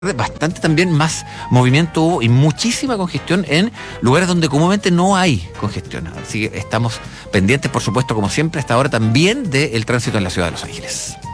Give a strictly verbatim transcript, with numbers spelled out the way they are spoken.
bastante también más movimiento hubo y muchísima congestión en lugares donde comúnmente no hay congestión. Así que estamos pendientes, por supuesto, como siempre, hasta ahora también del tránsito en la ciudad de Los Ángeles.